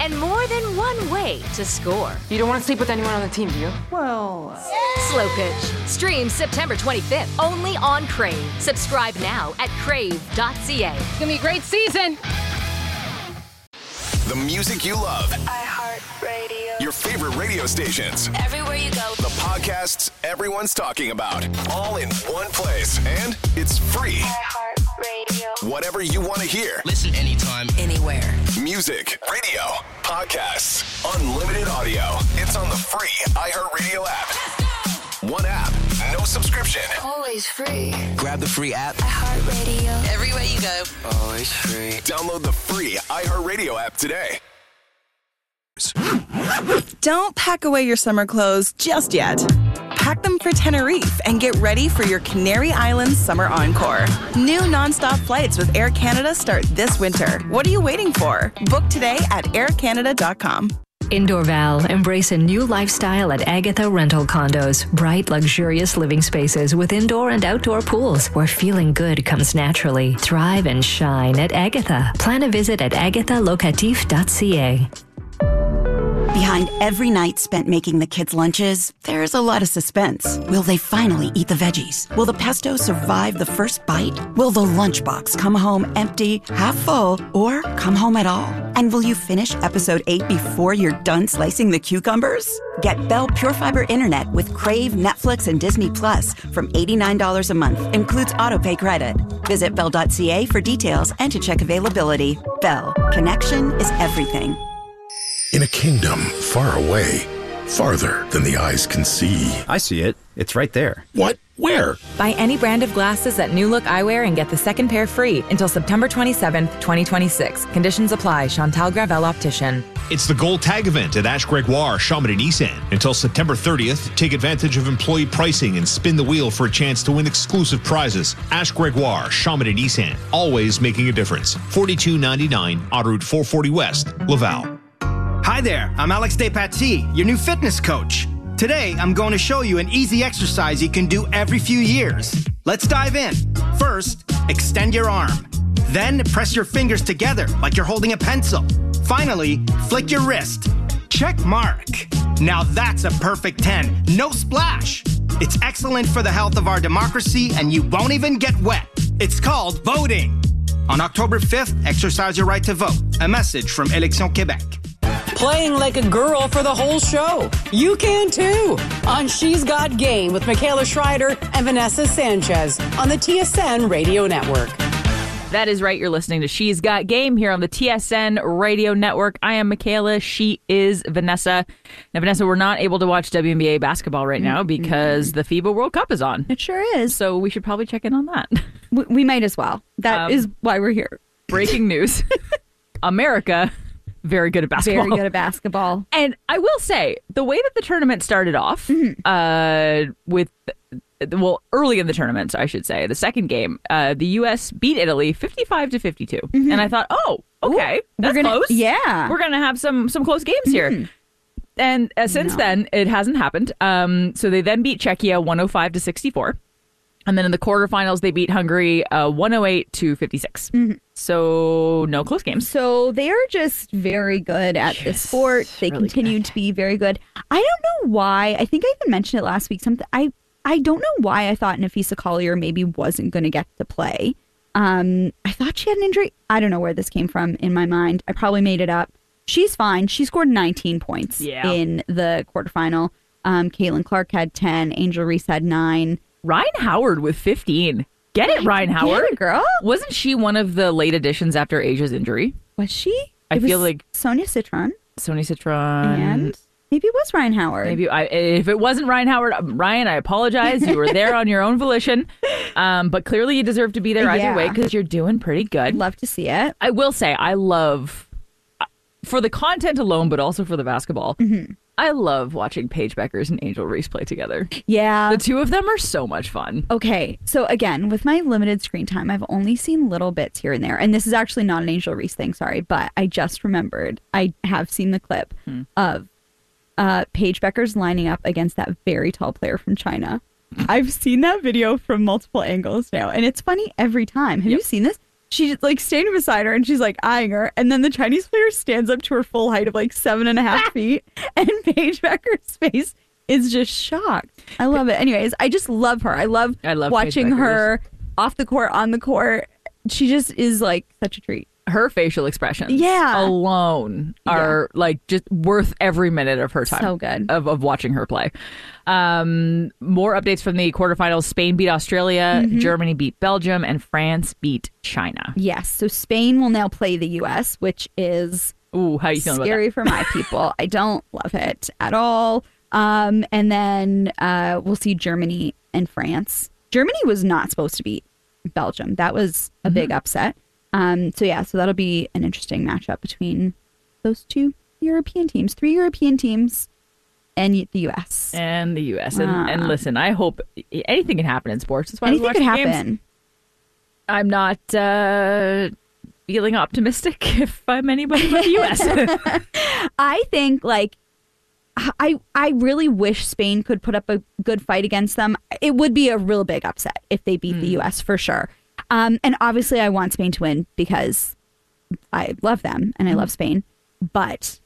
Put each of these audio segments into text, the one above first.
and more than one way to score. You don't want to sleep with anyone on the team, do you? Well... Slow Pitch. Stream September 25th only on Crave. Subscribe now at crave.ca. It's going to be a great season. The music you love. iHeartRadio. Your favorite radio stations. Everywhere you go. The podcasts everyone's talking about. All in one place. And it's free. iHeartRadio. Whatever you want to hear. Listen anytime, Anywhere. Music, radio, podcasts, unlimited audio. It's on the free iHeartRadio app. One app, no subscription. Always free. grab the free app. iHeartRadio. Everywhere you go. Always free. Download the free iHeartRadio app today. Don't pack away your summer clothes just yet. Pack them for Tenerife and get ready for your Canary Islands Summer Encore. New nonstop flights with Air Canada start this winter. What are you waiting for? Book today at aircanada.com. Indoorval. Embrace a new lifestyle at Agatha Rental Condos. Bright, luxurious living spaces with indoor and outdoor pools where feeling good comes naturally. Thrive and shine at Agatha. Plan a visit at agathalocatif.ca. Behind every night spent making the kids' lunches, there's a lot of suspense. Will they finally eat the veggies? Will the pesto survive the first bite? Will the lunchbox come home empty, half full, or come home at all? And will you finish episode 8 before you're done slicing the cucumbers? Get Bell Pure Fiber Internet with Crave, Netflix, and Disney Plus from $89 a month. Includes autopay credit. Visit Bell.ca for details and to check availability. Bell. Connection is everything. In a kingdom far away, farther than the eyes can see. I see it. It's right there. What? Where? Buy any brand of glasses at New Look Eyewear and get the second pair free until September 27th, 2026. Conditions apply. Chantal Gravel Optician. It's the Gold Tag event at Ash Gregoire, Chamonix Nissan. Until September 30th, take advantage of employee pricing and spin the wheel for a chance to win exclusive prizes. Ash Gregoire, Chamonix Nissan. Always making a difference. 4299 Autoroute 440 West, Laval. Hi there, I'm Alex Despatie, your new fitness coach. Today, I'm going to show you an easy exercise you can do every few years. Let's dive in. First, extend your arm. Then, press your fingers together like you're holding a pencil. Finally, flick your wrist. Check mark. Now that's a perfect 10. No splash. It's excellent for the health of our democracy, and you won't even get wet. It's called voting. On October 5th, exercise your right to vote. A message from Élections Québec. Playing like a girl for the whole show. You can too. On She's Got Game with Michaela Schreider and Vanessa Sanchez on the TSN Radio Network. That is right. You're listening to She's Got Game here on the TSN Radio Network. I am Michaela. She is Vanessa. Now, Vanessa, we're not able to watch WNBA basketball right now because the FIBA World Cup is on. It sure is. So we should probably check in on that. We might as well. That is why we're here. Breaking news. America, very good at basketball. Very good at basketball. And I will say, the way that the tournament started off with... Well, early in the tournament, I should say, the second game, the U.S. beat Italy 55-52. And I thought, oh, okay, that's close. Yeah. We're going to have some close games here. And since then, it hasn't happened. So they then beat Czechia 105-64. And then in the quarterfinals, they beat Hungary 108-56. So no close games. So they are just very good at the sport. They really continue to be very good. I don't know why. I think I even mentioned it last week. I don't know why I thought Nafisa Collier maybe wasn't going to get to play. I thought she had an injury. I don't know where this came from in my mind. I probably made it up. She's fine. She scored 19 points in the quarterfinal. Caitlin Clark had 10. Angel Reese had 9. Ryan Howard with 15. Get it, Ryan Howard. Get it, girl. Wasn't she one of the late additions after Asia's injury? Was she? I feel like Sonia Citron. And maybe it was Ryan Howard. If it wasn't Ryan Howard, Ryan, I apologize. You were there on your own volition. But clearly you deserve to be there either way because you're doing pretty good. Love to see it. I will say, I love, for the content alone, but also for the basketball, I love watching Paige Beckers and Angel Reese play together. Yeah. The two of them are so much fun. Okay. So again, with my limited screen time, I've only seen little bits here and there. And this is actually not an Angel Reese thing, sorry. But I just remembered I have seen the clip of Paige Beckers lining up against that very tall player from China. I've seen that video from multiple angles now. And it's funny every time. Have you seen this? she's like standing beside her and she's like eyeing her. And then the Chinese player stands up to her full height of like 7.5 feet. And Paige Becker's face is just shocked. I love it. Anyways, I just love her. I love watching her off the court, on the court. She just is like such a treat. Her facial expressions Yeah. alone are like just worth every minute of her time. So good. Of watching her play. More updates from the quarterfinals. Spain beat Australia, Germany beat Belgium, and France beat China. Yes. So Spain will now play the U.S., which is Ooh, how you feeling scary about for my people. I don't love it at all. And then we'll see Germany and France. Germany was not supposed to beat Belgium. That was a big upset. So that'll be an interesting matchup between those two European teams, 3 European teams, and the U.S. And the U.S. And listen, I hope anything can happen in sports. That's why anything we watch could the happen. Games. I'm not feeling optimistic if I'm anybody but the U.S. I think I really wish Spain could put up a good fight against them. It would be a real big upset if they beat the U.S. for sure. And obviously I want Spain to win because I love them and I love Spain. But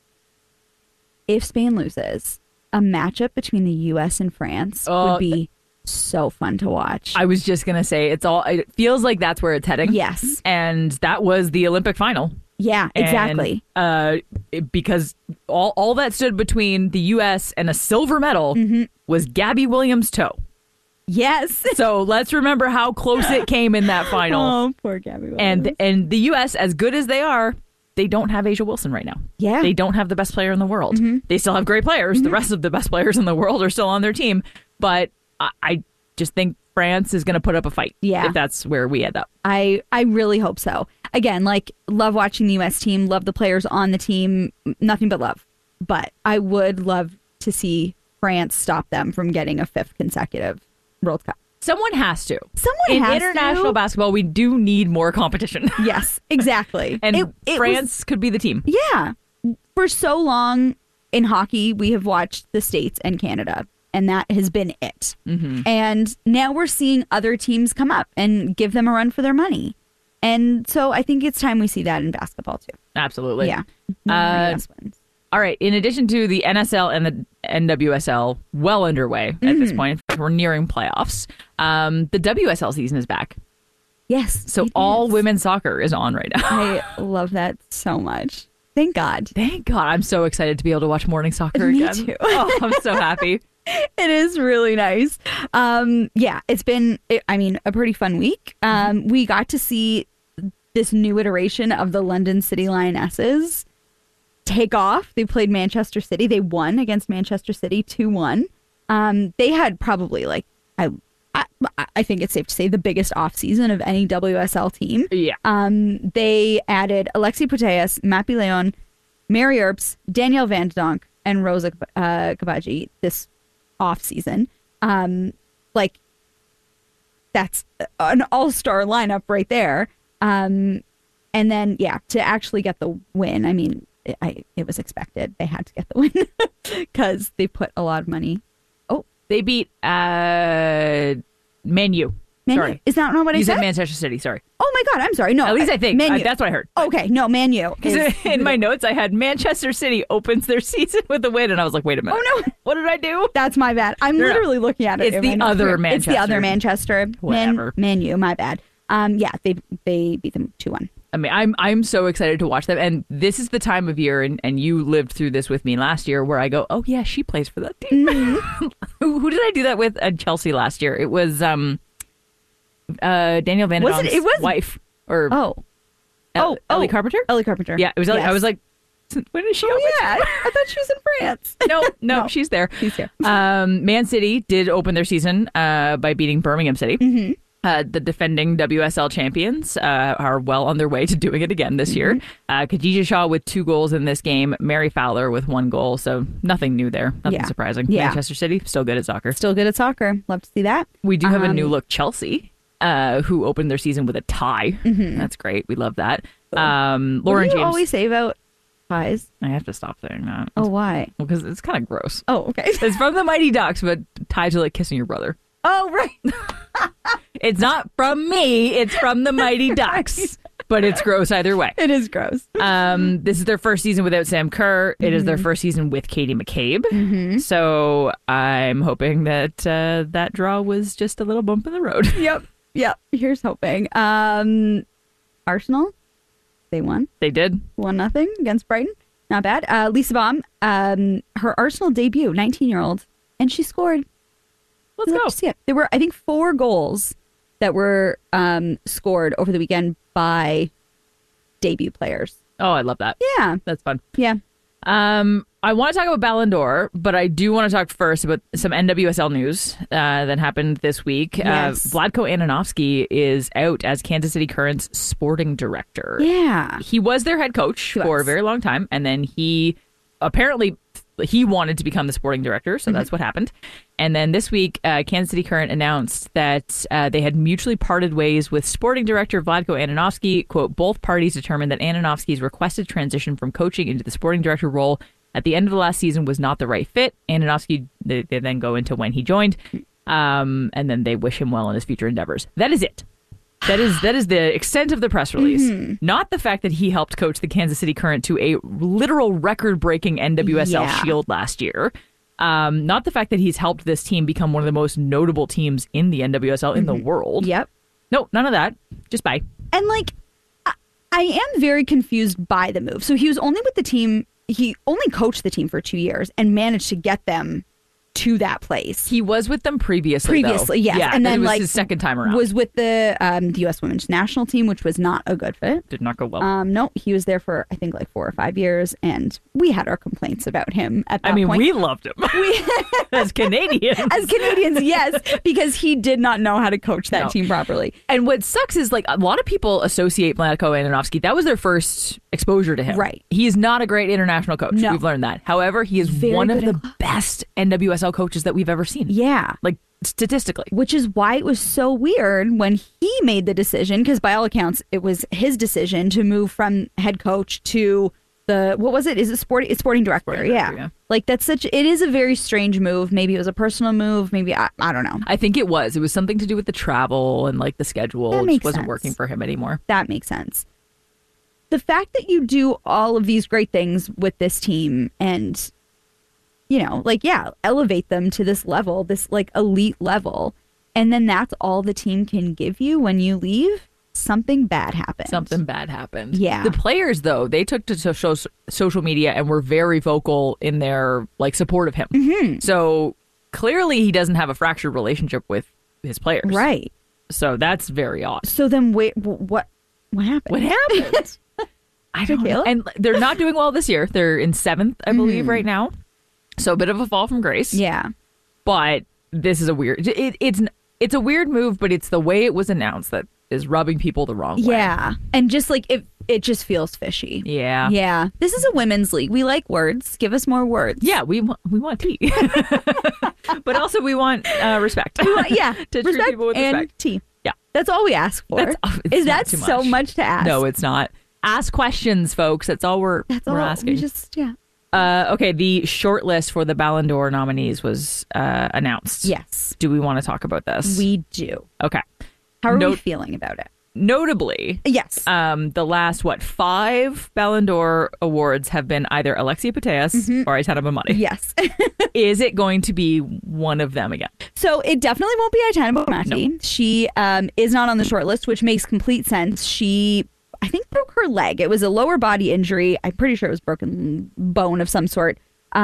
if Spain loses, a matchup between the U.S. and France would be so fun to watch. I was just going to say, it feels like that's where it's heading. Yes. And that was the Olympic final. Yeah, exactly. And, because all that stood between the U.S. and a silver medal was Gabby Williams' toe. Yes. So let's remember how close it came in that final. Oh, poor Gabby Williams. And the U.S., as good as they are, they don't have Asia Wilson right now. Yeah. They don't have the best player in the world. They still have great players. The rest of the best players in the world are still on their team. But I just think France is going to put up a fight. Yeah. If that's where we end up. I really hope so. Again, love watching the U.S. team, love the players on the team, nothing but love. But I would love to see France stop them from getting a 5th consecutive World Cup. Someone has to. Someone has to. In international basketball, we do need more competition. Yes, exactly. And France could be the team. Yeah. For so long in hockey, we have watched the States and Canada, and that has been it. And now we're seeing other teams come up and give them a run for their money. And so I think it's time we see that in basketball, too. Absolutely. Yeah. US wins. All right. In addition to the NSL and the NWSL well underway at this point, in fact, we're nearing playoffs. The WSL season is back. Yes. So all women's soccer is on right now. I love that so much. Thank God. Thank God. I'm so excited to be able to watch morning soccer again. Me too. Oh, I'm so happy. It is really nice. It's been, a pretty fun week. We got to see this new iteration of the London City Lionesses take off. They played Manchester City. They won against Manchester City 2-1. They had probably I think it's safe to say the biggest offseason of any WSL team. Yeah. They added Alexi Putellas, Mappy Leon, Mary Earps, Danielle Van Donk, and Rosa Kabaji this offseason. That's an all-star lineup right there. And then, to actually get the win, it was expected. They had to get the win because they put a lot of money. Oh, they beat Man U. Sorry. Is that not what I said? You said Manchester City. Sorry. Oh my God, I'm sorry. No, at least I think Man U. That's what I heard. Okay, no, Man U. In my notes, I had Manchester City opens their season with a win, and I was like, wait a minute. Oh no, what did I do? That's my bad. I'm literally looking at it. It's the other Manchester. It's the other Manchester. Whatever. Man U. My bad. They beat them 2-1. I'm so excited to watch them, and this is the time of year, and you lived through this with me last year, where I go, oh yeah, she plays for that team. Who did I do that with at Chelsea last year? It was Daniel Van Donk's wife, or Ellie Carpenter. Ellie Carpenter. Yeah, it was. Ellie. I was like, when is she? I thought she was in France. No, she's there. She's here. Man City did open their season by beating Birmingham City. Mm-hmm. The defending WSL champions are well on their way to doing it again this year. Khadija Shaw with 2 goals in this game. Mary Fowler with 1 goal. So nothing new there. Nothing surprising. Yeah. Manchester City, still good at soccer. Still good at soccer. Love to see that. We do have a new look Chelsea, who opened their season with a tie. Mm-hmm. That's great. We love that. Lauren what do you James. always say about ties? I have to stop saying that. Oh, why? Well, because it's kind of gross. Oh, okay. It's from the Mighty Ducks, but ties are like kissing your brother. Oh, right. It's not from me. It's from the Mighty Ducks. but it's gross either way. It is gross. This is their first season without Sam Kerr. It is their first season with Katie McCabe. So I'm hoping that that draw was just a little bump in the road. Yep. Here's hoping. Arsenal, they won. They did. 1-0 against Brighton. Not bad. Lisa Baum, her Arsenal debut, 19-year-old, and she scored. Let's go. See it. There were, I think, 4 goals that were scored over the weekend by debut players. Oh, I love that. Yeah. That's fun. Yeah. I want to talk about Ballon d'Or, but I do want to talk first about some NWSL news that happened this week. Yes. Vlatko Andonovski is out as Kansas City Current's sporting director. Yeah. He was their head coach for a very long time, and then he wanted to become the sporting director, so that's what happened. And then this week, Kansas City Current announced that they had mutually parted ways with sporting director Vlatko Andonovski. Quote, both parties determined that Andonovski's requested transition from coaching into the sporting director role at the end of the last season was not the right fit. Andonovski, they then go into when he joined, and then they wish him well in his future endeavors. That is it. That is the extent of the press release. Not the fact that he helped coach the Kansas City Current to a literal record-breaking NWSL Shield last year. Not the fact that he's helped this team become one of the most notable teams in the NWSL in the world. Yep. No, none of that. Just bye. And I am very confused by the move. So he was only with the team. He only coached the team for 2 years and managed to get them to that place. He was with them previously, yes. Yeah, and then it was his second time around. Was with the U.S. Women's National Team, which was not a good fit. Did not go well. No, he was there for, I think, 4 or 5 years, and we had our complaints about him at that point. We loved him. As Canadians. As Canadians, yes, because he did not know how to coach that team properly. And what sucks is, a lot of people associate Vlatko Andonovski. That was their first exposure to him. Right. He is not a great international coach. No. We've learned that. However, he is one of the best NWSL coaches that we've ever seen. Yeah. Statistically. Which is why it was so weird when he made the decision, because by all accounts, it was his decision to move from head coach to what was it? Is it sporting? It's sporting director. Yeah. It is a very strange move. Maybe it was a personal move. Maybe, I don't know. I think it was. It was something to do with the travel and the schedule. That It makes just wasn't sense. working for him anymore. That makes sense. The fact that you do all of these great things with this team and, elevate them to this level, this elite level, and then that's all the team can give you when you leave, something bad happened. Something bad happened. Yeah. The players, though, they took to social media and were very vocal in their support of him. Mm-hmm. So clearly he doesn't have a fractured relationship with his players. Right. So that's very odd. So then wait, what happened? What happened? I don't know. And they're not doing well this year. They're in 7th, I believe, right now. So a bit of a fall from grace. Yeah. But this is a weird... It's a weird move, but it's the way it was announced that is rubbing people the wrong way. Yeah. And just it just feels fishy. Yeah. Yeah. This is a women's league. We like words. Give us more words. Yeah, we want tea. But also we want respect. To treat respect people with and respect. tea. Yeah. That's all we ask for. Is that too so much to ask? No, it's not. Ask questions, folks. That's all we're asking. Okay, the short list for the Ballon d'Or nominees was announced. Yes. Do we want to talk about this? We do. Okay. How are we feeling about it? Notably, yes. The last 5 Ballon d'Or awards have been either Alexia Putellas or Aitana Bonmatí. Yes. Is it going to be one of them again? So it definitely won't be Aitana Bonmatí. No. She is not on the short list, which makes complete sense. She, I think, broke her leg. It was a lower body injury. I'm pretty sure it was broken bone of some sort.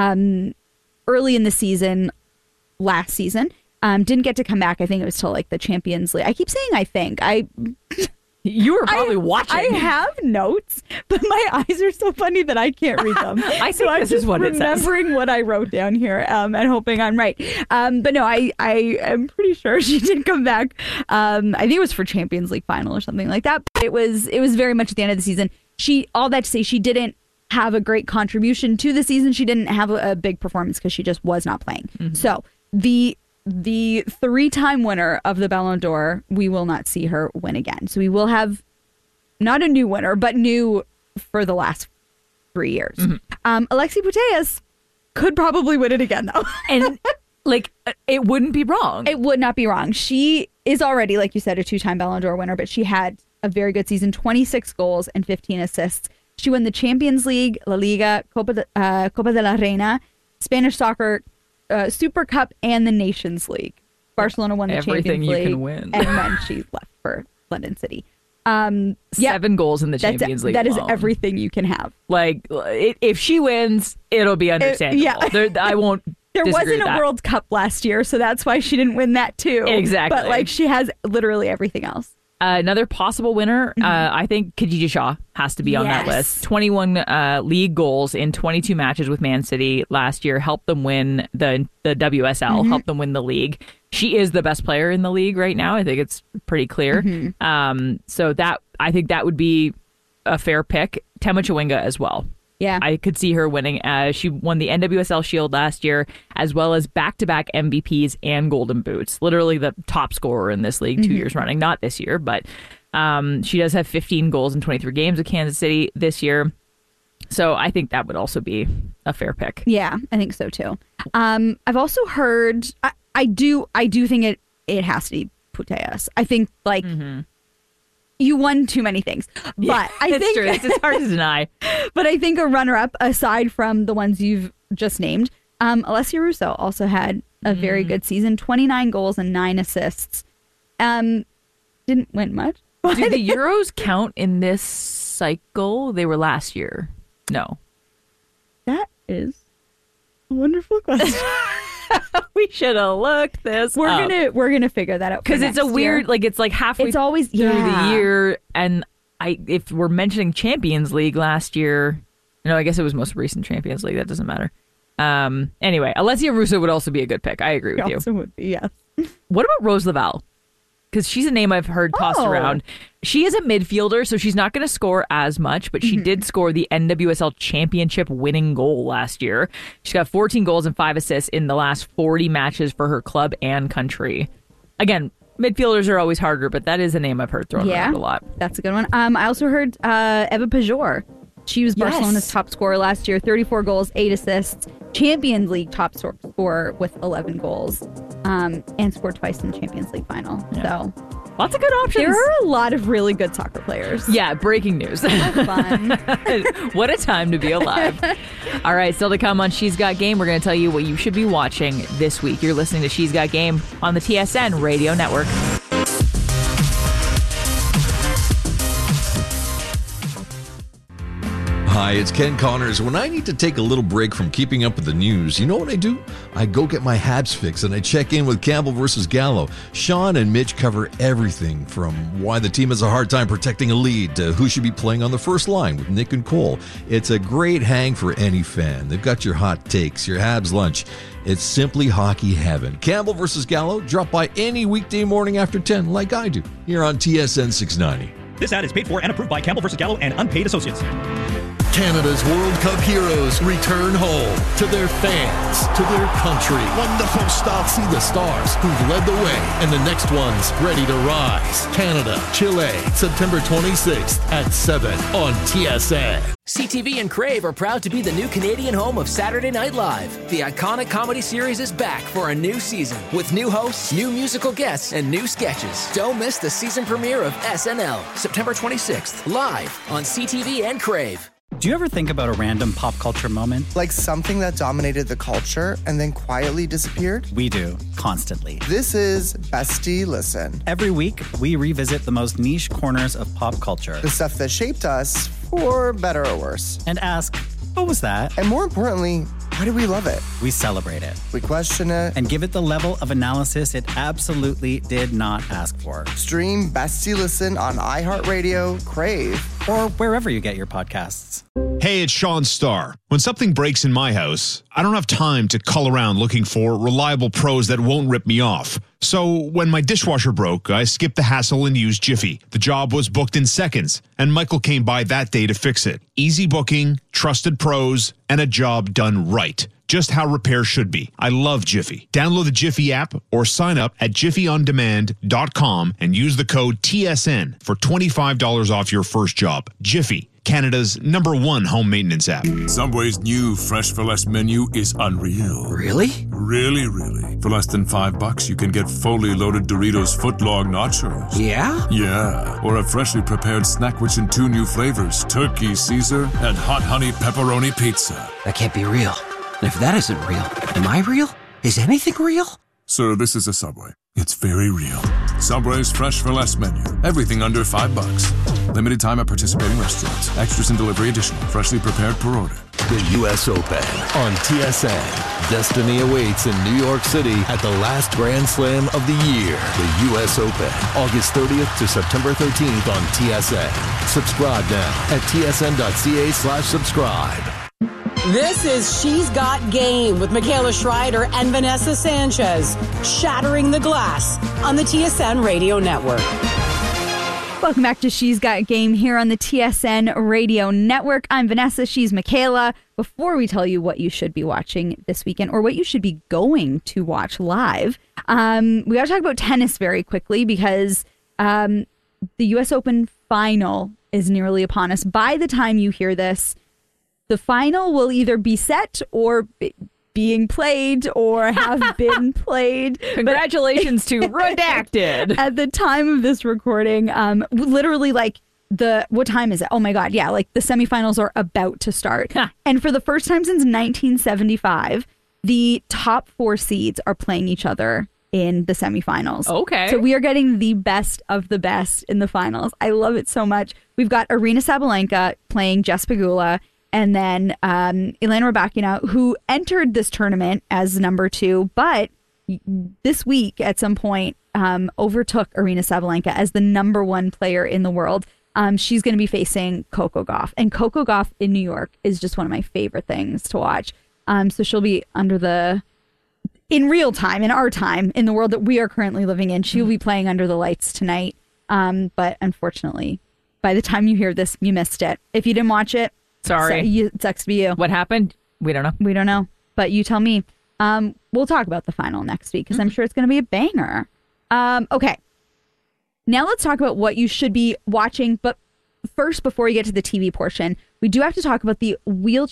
Early in the season, last season. Didn't get to come back. I think it was till the Champions League. I keep saying I think. You were probably watching. I have notes, but my eyes are so funny that I can't read them. I think this is what it says. Remembering what I wrote down here and hoping I'm right. But no, I am pretty sure she did come back. I think it was for Champions League final or something like that. But it was very much at the end of the season. All that to say, she didn't have a great contribution to the season. She didn't have a big performance because she just was not playing. Mm-hmm. So the 3-time winner of the Ballon d'Or, we will not see her win again. So we will have not a new winner, but new for the last 3 years. Mm-hmm. Alexia Putellas could probably win it again, though. And it wouldn't be wrong. It would not be wrong. She is already, like you said, a 2-time Ballon d'Or winner, but she had a very good season, 26 goals and 15 assists. She won the Champions League, La Liga, Copa de la Reina, Spanish Soccer, Super Cup, and the Nations League. Barcelona won the Everything Champions League. you can win. And then she left for London City. 7 goals in the Champions League. That is alone. everything you can have. Like, if she wins, it'll be understandable. I won't There disagree wasn't with a that. World Cup last year, so that's why she didn't win that too. Exactly. But like, she has literally everything else. Another possible winner, I think Khadija Shaw has to be on that list. 21 league goals in 22 matches with Man City last year helped them win the WSL, helped them win the league. She is the best player in the league right now. I think it's pretty clear. So that I think that would be a fair pick. Tema Chawinga as well. Yeah. I could see her winning. She won the NWSL Shield last year, as well as back-to-back MVPs and Golden Boots. Literally the top scorer in this league 2 years running. Not this year, but she does have 15 goals in 23 games with Kansas City this year. So I think that would also be a fair pick. Yeah, I think so too. I've also heard, I do think it has to be Putellas. I think like you won too many things, but I think true. It's hard to deny. But I think a runner-up, aside from the ones you've just named, Alessia Russo also had a very good season, 29 goals and 9 assists. Didn't win much. Do the Euros count in this cycle? They were last year. No. That is a wonderful question. We should have looked this up. We're gonna figure that out because it's a weird like it's like halfway. It's always through the year, and if we're mentioning Champions League last year, I guess it was most recent Champions League. That doesn't matter. Anyway, Alessia Russo would also be a good pick. I agree with you. Also would be, yes. What about Rose Lavelle? Because she's a name I've heard tossed around. She is a midfielder, so she's not going to score as much, but she did score the NWSL Championship winning goal last year. She's got 14 goals and 5 assists in the last 40 matches for her club and country. Again, midfielders are always harder, but that is a name I've heard thrown around a lot. That's a good one. I also heard Eva Pajor. She was Barcelona's top scorer last year, 34 goals, 8 assists, Champions League top scorer with 11 goals, and scored twice in the Champions League final. So lots of good options. There are a lot of really good soccer players. Yeah, breaking news. Fun. What a time to be alive. All right, still to come on She's Got Game, we're going to tell you what you should be watching this week. You're listening to She's Got Game on the TSN Radio Network. Hi, it's Ken Connors. When I need to take a little break from keeping up with the news, you know what I do? I go get my Habs fix and I check in with Campbell versus Gallo. Sean and Mitch cover everything from why the team has a hard time protecting a lead to who should be playing on the first line with Nick and Cole. It's a great hang for any fan. They've got your hot takes, your Habs lunch. It's simply hockey heaven. Campbell versus Gallo, drop by any weekday morning after 10 like I do here on TSN 690. This ad is paid for and approved by Campbell vs. Gallo and unpaid associates. Canada's World Cup heroes return home to their fans, to their country. Wonderful stuff. See the stars who've led the way and the next ones ready to rise. Canada, Chile, September 26th at 7 on TSN. CTV and Crave are proud to be the new Canadian home of Saturday Night Live. The iconic comedy series is back for a new season with new hosts, new musical guests, and new sketches. Don't miss the season premiere of SNL, September 26th, live on CTV and Crave. Do you ever think about a random pop culture moment? Like something that dominated the culture and then quietly disappeared? We do, constantly. This is Bestie Listen. Every week, we revisit the most niche corners of pop culture. The stuff that shaped us, for better or worse. And ask, what was that? And more importantly, why do we love it? We celebrate it. We question it. And give it the level of analysis it absolutely did not ask for. Stream Bestie Listen on iHeartRadio, Crave, or wherever you get your podcasts. Hey, it's Sean Starr. When something breaks in my house, I don't have time to cull around looking for reliable pros that won't rip me off. So when my dishwasher broke, I skipped the hassle and used Jiffy. The job was booked in seconds, and Michael came by that day to fix it. Easy booking, trusted pros, and a job done right. just how repair should be. I love Jiffy. Download the Jiffy app or sign up at jiffyondemand.com and use the code TSN for $25 off your first job. Jiffy, Canada's #1 home maintenance app. Subway's new Fresh for Less menu is unreal. Really? Really, really. For less than $5, you can get fully loaded Doritos footlong nachos. Yeah? Yeah. Or a freshly prepared snack which in 2 new flavors, Turkey Caesar and Hot Honey Pepperoni Pizza. That can't be real. And if that isn't real, am I real? Is anything real? Sir, this is a Subway. It's very real. Subway's Fresh for Less menu. Everything under $5. Limited time at participating restaurants. Extras and delivery additional. Freshly prepared per order. The U.S. Open on TSN. Destiny awaits in New York City at the last Grand Slam of the year. The U.S. Open, August 30th to September 13th on TSN. Subscribe now at tsn.ca/subscribe. This is She's Got Game with Michaela Schreider and Vanessa Sanchez, shattering the glass on the TSN Radio Network. Welcome back to She's Got Game here on the TSN Radio Network. I'm Vanessa. She's Michaela. Before we tell you what you should be watching this weekend or what you should be going to watch live, we got to talk about tennis very quickly because the U.S. Open final is nearly upon us. By the time you hear this, the final will either be set or being played or have been played. Congratulations to Redacted. At the time of this recording, literally like what time is it? Oh my God. Yeah. Like the semifinals are about to start. And for the first time since 1975, the top 4 seeds are playing each other in the semifinals. Okay. So we are getting the best of the best in the finals. I love it so much. We've got Aryna Sabalenka playing Jess Pegula. And then Elena Rybakina, who entered this tournament as number 2, but this week at some point overtook Aryna Sabalenka as the number 1 player in the world. She's going to be facing Coco Gauff. And Coco Gauff in New York is just one of my favorite things to watch. So she'll be in real time, in our time, in the world that we are currently living in. She'll be playing under the lights tonight. But unfortunately, by the time you hear this, you missed it. If you didn't watch it, sorry. It sucks to be you. What happened? We don't know. We don't know. But you tell me. We'll talk about the final next week because I'm sure it's going to be a banger. Okay. Now let's talk about what you should be watching. But first, before we get to the TV portion, we do have to talk about the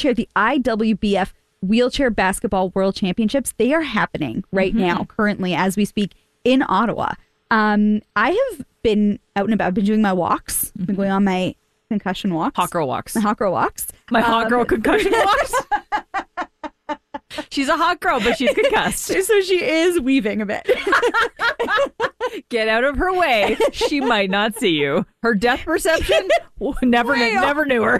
IWBF Wheelchair Basketball World Championships. They are happening right now, currently, as we speak, in Ottawa. I have been out and about. I've been doing my walks. I've been going on my concussion walks. Hot girl walks. My hot girl walks. My hot girl concussion walks. She's a hot girl, but she's concussed. So she is weaving a bit. Get out of her way. She might not see you. Her depth perception, never knew her.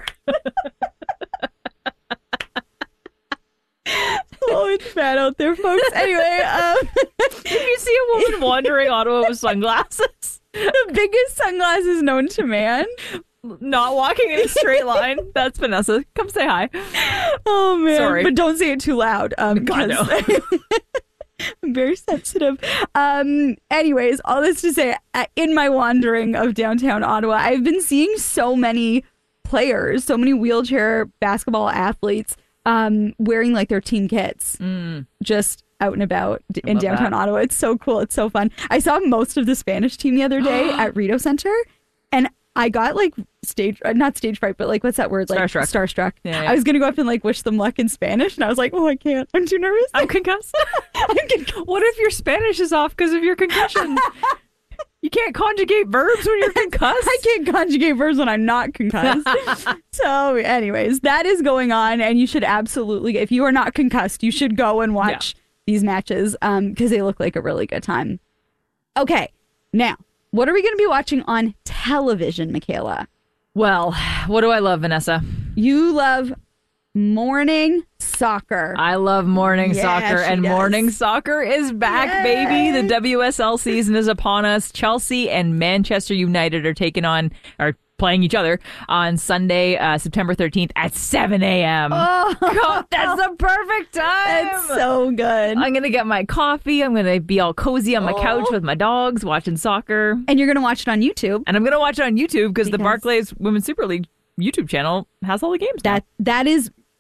Oh, it's bad out there, folks. Anyway, if you see a woman wandering Ottawa with sunglasses, the biggest sunglasses known to man, not walking in a straight line, that's Vanessa. Come say hi. Oh man, sorry, but don't say it too loud. God, no. I'm very sensitive. Anyways, all this to say, in my wandering of downtown Ottawa, I've been seeing so many players, so many wheelchair basketball athletes wearing like their team kits, just out and about in downtown Ottawa. It's so cool. It's so fun. I saw most of the Spanish team the other day at Rideau Center, and I got like not stage fright, but like, what's that word? Like starstruck. Yeah. I was going to go up and like wish them luck in Spanish. And I was like, oh, I can't. I'm too nervous. I'm concussed. What if your Spanish is off because of your concussion? You can't conjugate verbs when you're concussed. I can't conjugate verbs when I'm not concussed. So anyways, that is going on. And you should absolutely, if you are not concussed, you should go and watch these matches because they look like a really good time. Okay, now, what are we going to be watching on television, Michaela? Well, what do I love, Vanessa? You love morning soccer. I love morning soccer, and morning soccer is back, baby. The WSL season is upon us. Chelsea and Manchester United are playing each other on Sunday, September 13th at 7 a.m. Oh, God, that's the perfect time. It's so good. I'm going to get my coffee. I'm going to be all cozy on my couch with my dogs watching soccer. And you're going to watch it on YouTube. And I'm going to watch it on YouTube because the Barclays Women's Super League YouTube channel has all the games now. That is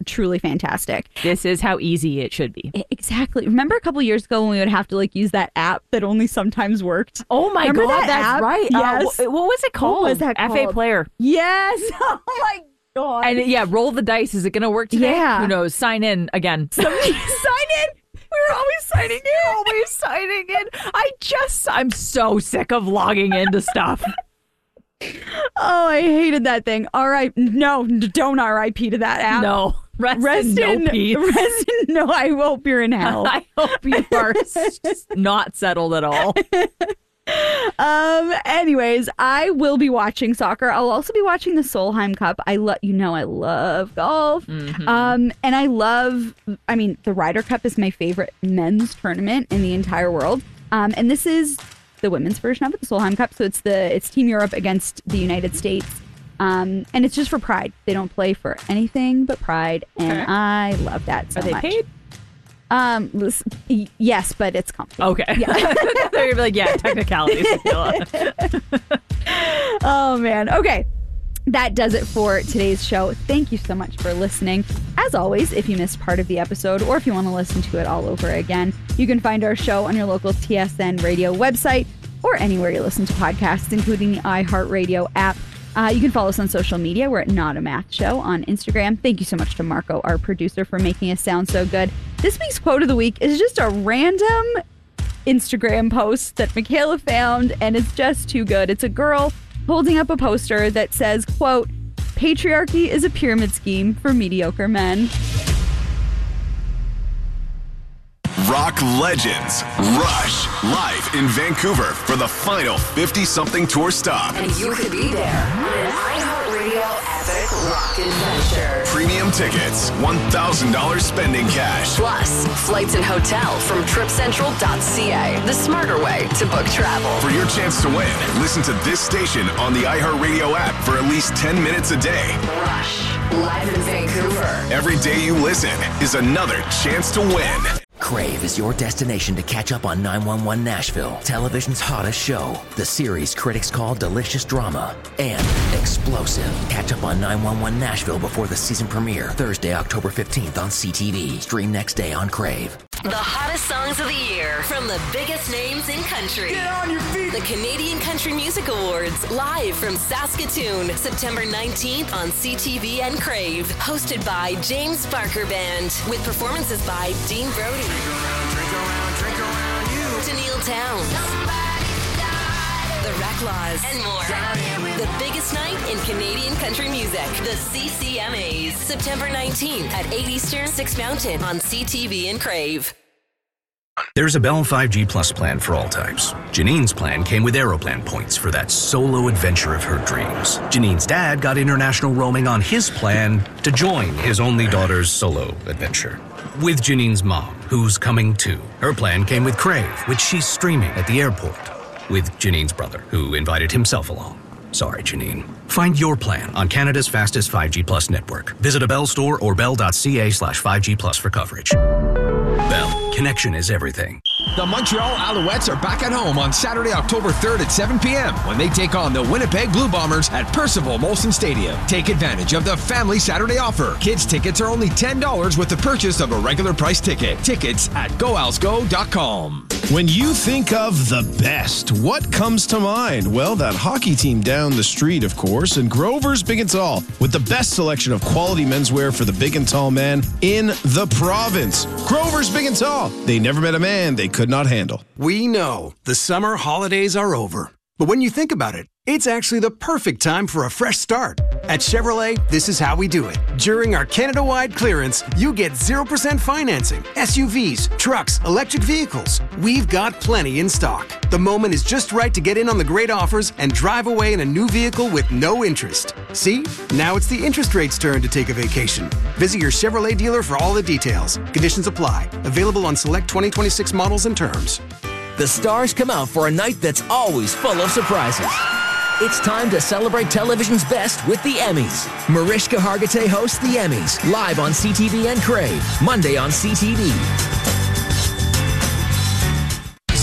truly fantastic. This is how easy it should be. Exactly. Remember a couple years ago when we would have to use that app that only sometimes worked? Oh my Remember God, that that's app? right. Yes. What was it called? What was that FA called? Player. Yes. Oh my God. And yeah, roll the dice. Is it going to work today? Yeah. Who knows? Sign in again. Somebody sign in. We're always signing in. Always signing in. I'm so sick of logging into stuff. Oh, I hated that thing. All right. No, don't RIP to that app. No. Rest in no peace. No, I hope you're in hell. I hope you are not settled at all. Anyways, I will be watching soccer. I'll also be watching the Solheim Cup. I love golf. Mm-hmm. And the Ryder Cup is my favorite men's tournament in the entire world. And this is the women's version of it, the Solheim Cup. So it's Team Europe against the United States. And it's just for pride. They don't play for anything but pride. And I love that so much. Are they paid? Yes, but it's complicated. Okay. Yeah. They're gonna be like, yeah, technicalities. Oh, man. Okay. That does it for today's show. Thank you so much for listening. As always, if you missed part of the episode or if you want to listen to it all over again, you can find our show on your local TSN radio website or anywhere you listen to podcasts, including the iHeartRadio app. You can follow us on social media. We're at Not a Math Show on Instagram. Thank you so much to Marco, our producer, for making us sound so good. This week's quote of the week is just a random Instagram post that Michaela found, and it's just too good. It's a girl holding up a poster that says, quote, "Patriarchy is a pyramid scheme for mediocre men." Rock legends Rush live in Vancouver for the final 50-something tour stop. And you could be there on an iHeartRadio epic rock adventure. Premium tickets, $1,000 spending cash. Plus, flights and hotel from tripcentral.ca, the smarter way to book travel. For your chance to win, listen to this station on the iHeartRadio app for at least 10 minutes a day. Rush, live in Vancouver. Every day you listen is another chance to win. Crave is your destination to catch up on 911 Nashville, television's hottest show. The series critics call delicious drama and explosive. Catch up on 911 Nashville before the season premiere, Thursday, October 15th on CTV. Stream next day on Crave. The hottest songs of the year from the biggest names in country. Get on your feet! The Canadian Country Music Awards, live from Saskatoon, September 19th on CTV and Crave. Hosted by James Barker Band, with performances by Dean Brody, Drink around you. Tennille Towns, The Racklaws, and more. The biggest night in Canadian country music, the CCMAs. September 19th at 8 Eastern, 6 Mountain on CTV and Crave. There's a Bell 5G Plus plan for all types. Janine's plan came with Aeroplan points for that solo adventure of her dreams. Janine's dad got international roaming on his plan to join his only daughter's solo adventure. With Janine's mom, who's coming too. Her plan came with Crave, which she's streaming at the airport. With Janine's brother, who invited himself along. Sorry, Janine. Find your plan on Canada's fastest 5G Plus network. Visit a Bell store or bell.ca/5G Plus for coverage. Bell, connection is everything. The Montreal Alouettes are back at home on Saturday, October 3rd at 7 p.m. when they take on the Winnipeg Blue Bombers at Percival Molson Stadium. Take advantage of the Family Saturday offer. Kids tickets are only $10 with the purchase of a regular price ticket. Tickets at goalsgo.com. When you think of the best, what comes to mind? Well, that hockey team down the street, of course, and Grover's Big and Tall, with the best selection of quality menswear for the big and tall man in the province. Grover's Big and Tall. They never met a man they could not handle. We know the summer holidays are over. But when you think about it, it's actually the perfect time for a fresh start. At Chevrolet, this is how we do it. During our Canada-wide clearance, you get 0% financing, SUVs, trucks, electric vehicles. We've got plenty in stock. The moment is just right to get in on the great offers and drive away in a new vehicle with no interest. See? Now it's the interest rate's turn to take a vacation. Visit your Chevrolet dealer for all the details. Conditions apply. Available on select 2026 models and terms. The stars come out for a night that's always full of surprises. It's time to celebrate television's best with the Emmys. Mariska Hargitay hosts the Emmys, live on CTV and Crave, Monday on CTV.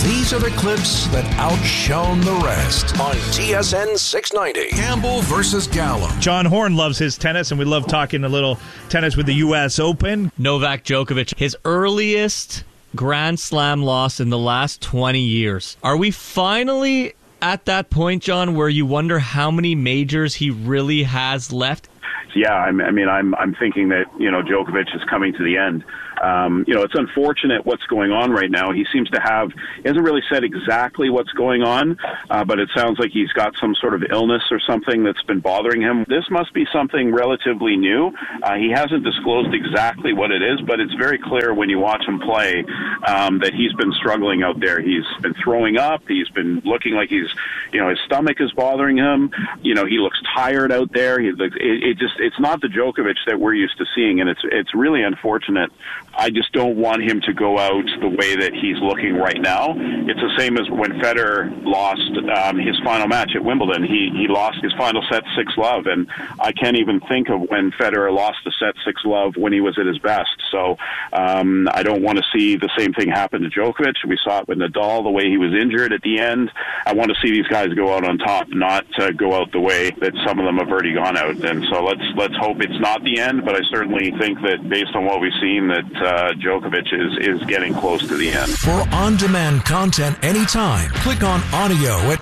These are the clips that outshone the rest on TSN 690. Campbell versus Gallo. John Horn loves his tennis, and we love talking a little tennis with the U.S. Open. Novak Djokovic, his earliest Grand Slam loss in the last 20 years. Are we finally at that point, John, where you wonder how many majors he really has left? Yeah, I'm thinking that, Djokovic is coming to the end. It's unfortunate what's going on right now. He seems to he hasn't really said exactly what's going on, but it sounds like he's got some sort of illness or something that's been bothering him. This must be something relatively new. He hasn't disclosed exactly what it is, but it's very clear when you watch him play that he's been struggling out there. He's been throwing up. He's been looking like his stomach is bothering him. He looks tired out there. It's not the Djokovic that we're used to seeing, and it's really unfortunate. I just don't want him to go out the way that he's looking right now. It's the same as when Federer lost his final match at Wimbledon. He lost his final set 6-love, and I can't even think of when Federer lost the set 6-love when he was at his best. So I don't want to see the same thing happen to Djokovic. We saw it with Nadal, the way he was injured at the end. I want to see these guys go out on top, not go out the way that some of them have already gone out. And so let's hope it's not the end, but I certainly think that based on what we've seen that Djokovic is getting close to the end. For on-demand content anytime, click on audio at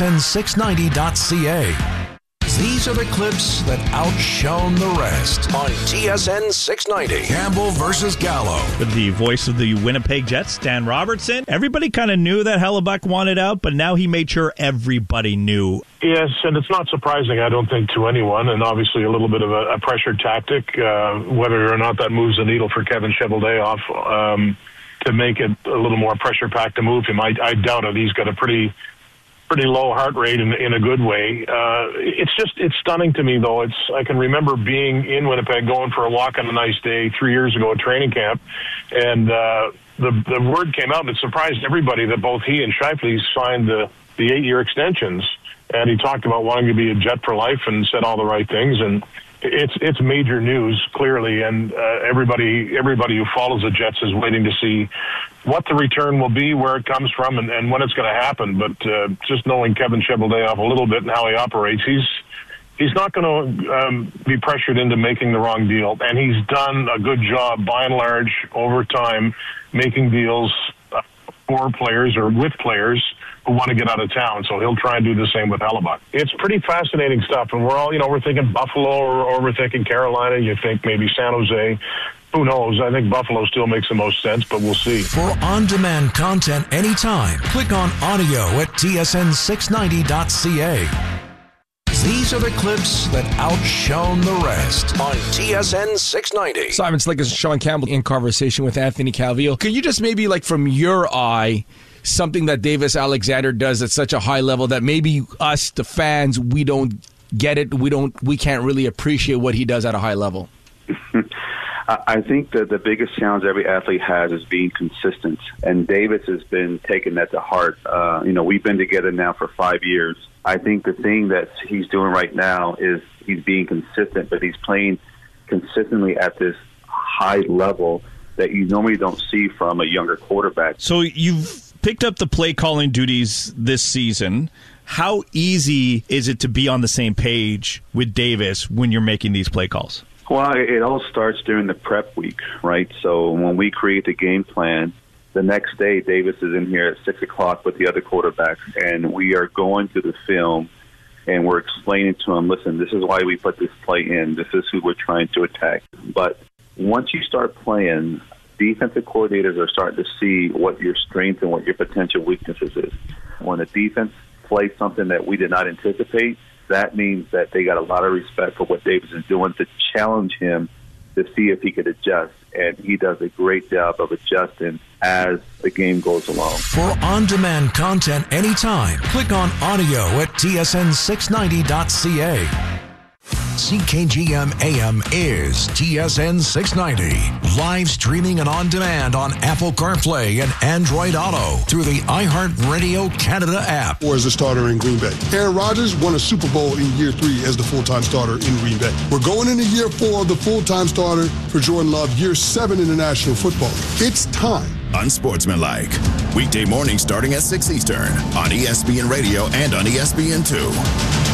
tsn690.ca. These are the clips that outshone the rest on TSN 690. Campbell versus Gallo. With the voice of the Winnipeg Jets, Dan Robertson. Everybody kind of knew that Hellebuyck wanted out, but now he made sure everybody knew. Yes, and it's not surprising, I don't think, to anyone, and obviously a little bit of a pressure tactic, whether or not that moves the needle for Kevin Cheveldayoff to make it a little more pressure-packed to move him. I doubt it. He's got a pretty low heart rate in a good way. It's stunning to me, though. I can remember being in Winnipeg, going for a walk on a nice day 3 years ago at training camp, and the word came out, and it surprised everybody that both he and Scheifele signed the 8-year extensions, and he talked about wanting to be a Jet for life and said all the right things, and it's major news, clearly, and everybody who follows the Jets is waiting to see what the return will be, where it comes from, and when it's going to happen. But just knowing Kevin Cheveldayoff a little bit and how he operates, he's not going to be pressured into making the wrong deal, and he's done a good job, by and large, over time, making deals for players or with players who want to get out of town. So he'll try and do the same with Hellebuyck. It's pretty fascinating stuff, and we're all, we're thinking Buffalo or we're thinking Carolina. You think maybe San Jose. Who knows? I think Buffalo still makes the most sense, but we'll see. For on-demand content anytime, click on audio at tsn690.ca. These are the clips that outshone the rest on TSN 690. Simon Slick and Sean Campbell in conversation with Anthony Calvillo. Can you just maybe, from your eye, something that Davis Alexander does at such a high level that maybe us, the fans, we don't get it, we can't really appreciate what he does at a high level? I think that the biggest challenge every athlete has is being consistent, and Davis has been taking that to heart. We've been together now for 5 years. I think the thing that he's doing right now is he's being consistent, but he's playing consistently at this high level that you normally don't see from a younger quarterback. So you've picked up the play calling duties this season. How easy is it to be on the same page with Davis when you're making these play calls? Well, it all starts during the prep week, right? So when we create the game plan, the next day Davis is in here at 6 o'clock with the other quarterbacks, and we are going through the film, and we're explaining to him, listen, this is why we put this play in. This is who we're trying to attack. But once you start playing, defensive coordinators are starting to see what your strengths and what your potential weaknesses is. When the defense plays something that we did not anticipate, that means that they got a lot of respect for what Davis is doing to challenge him to see if he could adjust. And he does a great job of adjusting as the game goes along. For on-demand content anytime, click on audio at tsn690.ca. CKGM AM is TSN 690. Live streaming and on demand on Apple CarPlay and Android Auto through the iHeartRadio Canada app. Or as a starter in Green Bay. Aaron Rodgers won a Super Bowl in year 3 as the full-time starter in Green Bay. We're going into year 4 of the full-time starter for Jordan Love, year 7 in the National Football League. It's time Unsportsmanlike. Weekday mornings starting at 6 Eastern on ESPN Radio and on ESPN2.